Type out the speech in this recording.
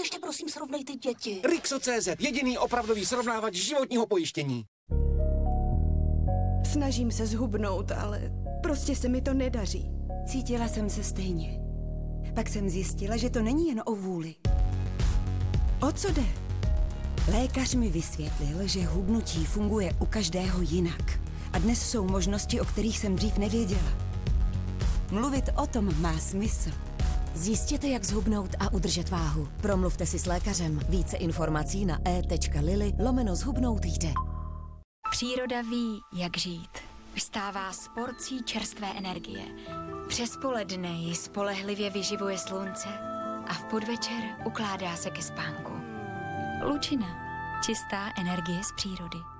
Ještě prosím srovnej ty děti. Rixo.cz, jediný opravdový srovnávač životního pojištění. Snažím se zhubnout, ale prostě se mi to nedaří. Cítila jsem se stejně. Pak jsem zjistila, že to není jen o vůli. O co jde? Lékař mi vysvětlil, že hubnutí funguje u každého jinak. A dnes jsou možnosti, o kterých jsem dřív nevěděla. Mluvit o tom má smysl. Zjistěte, jak zhubnout a udržet váhu. Promluvte si s lékařem. Více informací na e.lily/zhubnout jde. Příroda ví, jak žít. Vstává s porcí čerstvé energie. Přes poledne ji spolehlivě vyživuje slunce a v podvečer ukládá se ke spánku. Lučina. Čistá energie z přírody.